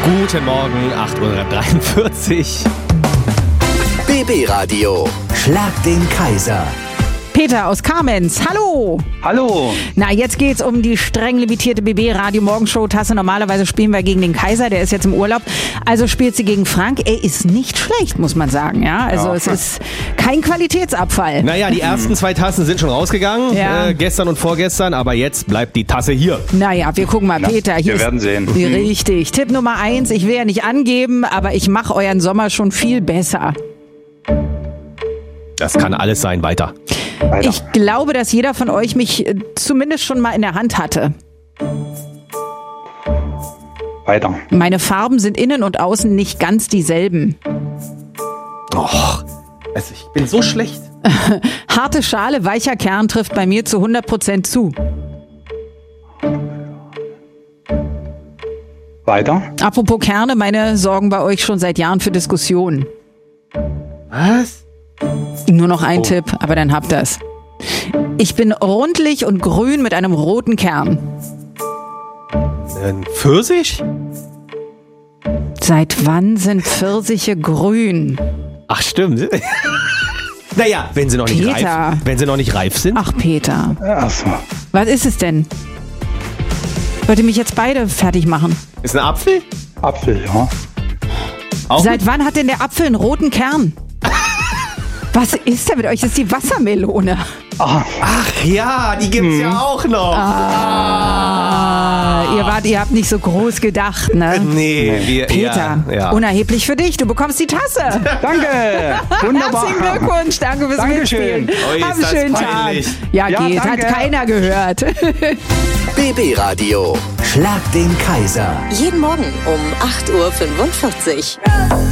Guten Morgen, 8:43 Uhr. BB Radio. Schlag den Kaiser. Peter aus Kamenz, hallo! Hallo! Na, jetzt geht's um die streng limitierte BB-Radio-Morgenshow-Tasse. Normalerweise spielen wir gegen den Kaiser, der ist jetzt im Urlaub. Also spielt sie gegen Frank. Er ist nicht schlecht, muss man sagen. Ja, also es ist kein Qualitätsabfall. Naja, die ersten 2 Tassen sind schon rausgegangen, gestern und vorgestern, aber jetzt bleibt die Tasse hier. Naja, wir gucken mal, Peter. Hier wir werden sehen. Richtig. Tipp Nummer 1, ich will ja nicht angeben, aber ich mache euren Sommer schon viel besser. Das kann alles sein, weiter. Ich glaube, dass jeder von euch mich zumindest schon mal in der Hand hatte. Weiter. Meine Farben sind innen und außen nicht ganz dieselben. Och, also ich bin so schlecht. Harte Schale, weicher Kern trifft bei mir zu 100% zu. Weiter. Apropos Kerne, meine sorgen bei euch schon seit Jahren für Diskussionen. Was? Nur noch ein Tipp, aber dann habt ihr's. Ich bin rundlich und grün mit einem roten Kern. Ein Pfirsich? Seit wann sind Pfirsiche grün? Ach, stimmt. Naja, wenn sie noch nicht Peter. reif sind. Ach, Peter. Ach so. Was ist es denn? Wollt ihr mich jetzt beide fertig machen? Ist ein Apfel? Apfel, ja. Auch Seit wann hat denn der Apfel einen roten Kern? Was ist denn mit euch? Das ist die Wassermelone. Ah, Ach ja, die gibt's ja auch noch. Ihr habt nicht so groß gedacht, ne? Nee, wir Peter, ja. unerheblich für dich. Du bekommst die Tasse. danke! Wunderbar! Herzlichen Glückwunsch. Danke fürs Dankeschön. Mitspielen. Ui, ist Hab einen das schönen peinlich. Tag. Ja, Ja, geht. danke. Hat keiner gehört. BB Radio. Schlag den Kaiser. Jeden Morgen um 8:45 Uhr.